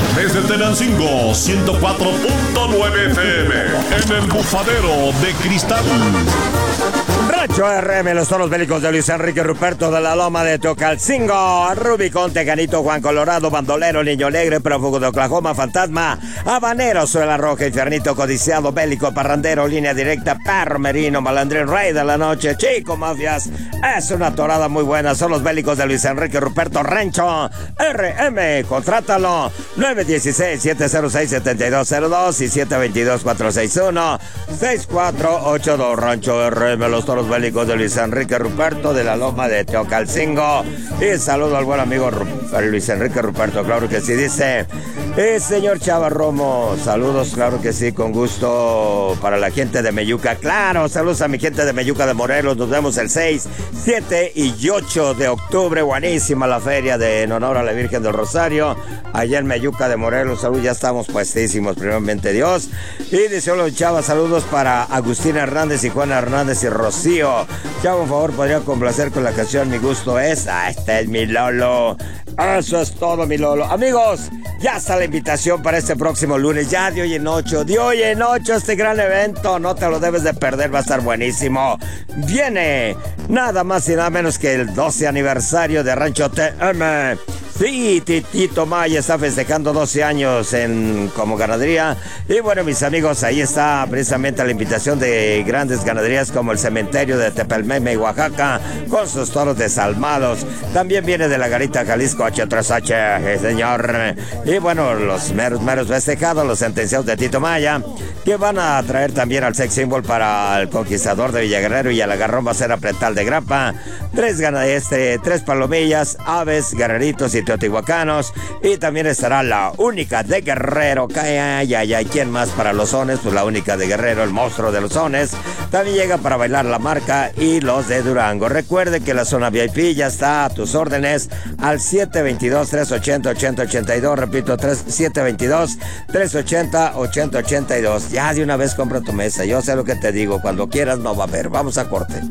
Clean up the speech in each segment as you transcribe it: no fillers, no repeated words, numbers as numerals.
Desde Tenancingo, 104.9 FM. En el Bufadero de Cristal. Rancho RM, los toros bélicos de Luis Enrique Ruperto de la Loma de Teocalcingo, Rubicón, Tecanito, Juan Colorado, Bandolero, Niño Alegre, Prófugo de Oklahoma, Fantasma, Habanero, Suela Roja, Infiernito, Codiciado, Bélico, Parrandero, Línea Directa, Perro Merino, Malandrín, Rey de la Noche, Chico Mafias. Es una torada muy buena, son los bélicos de Luis Enrique Ruperto. Rancho RM, contrátalo, 916-706-7202 y 722-461-6482. Rancho RM, los toros bélicos de Luis Enrique Ruperto de la Loma de Teocalcingo. Y saludo al buen amigo Luis Enrique Ruperto, claro que sí. Dice, señor Chava Romo, saludos, claro que sí, con gusto para la gente de Meyuca. Claro, saludos a mi gente de Meyuca de Morelos. Nos vemos el 6, 7 y 8 de octubre. Buenísima la feria en honor a la Virgen del Rosario, allá en Meyuca de Morelos. Salud, ya estamos puestísimos, primeramente Dios. Y dice, hola Chava, saludos para Agustín Hernández y Juana Hernández y Rocío. Chava, por favor, podría complacer con la canción Mi Gusto Es. Este es mi Lolo. Eso es todo, mi Lolo. Amigos, ya está la invitación para este próximo lunes, ya de hoy en 8, este gran evento. No te lo debes de perder, va a estar buenísimo. Viene nada más y nada menos que el 12 aniversario de Rancho TM. Sí, Tito Maya está festejando 12 años como ganadería. Y bueno, mis amigos, ahí está precisamente la invitación de grandes ganaderías como el Cementerio de Tepelmeme, Oaxaca, con sus toros desalmados. También viene de la Garita Jalisco H3H, señor. Y bueno, los meros festejados, los sentenciados de Tito Maya, que van a traer también al sex symbol para el Conquistador de Villaguerrero y al Agarrón va a ser Apretal de Grapa. 3 palomillas, aves, guerreritos y teotihuacanos. Y también estará la única de Guerrero. ¿Quién más para los sones? Pues la única de Guerrero, el monstruo de los sones. También llega para bailar la marca y los de Durango. Recuerde que la zona VIP ya está a tus órdenes al 722-380-8082. Repito, 722-380-8082. Ya de una vez compra tu mesa. Yo sé lo que te digo. Cuando quieras no va a haber. Vamos a corte.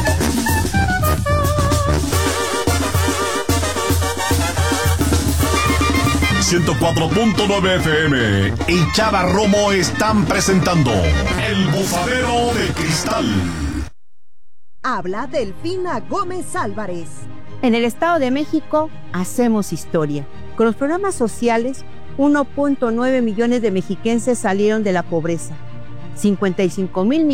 ...104.9 FM y Chava Romo están presentando El Bufadero de Cristal. Habla Delfina Gómez Álvarez. En el Estado de México hacemos historia. Con los programas sociales, 1.9 millones de mexiquenses salieron de la pobreza. 55,000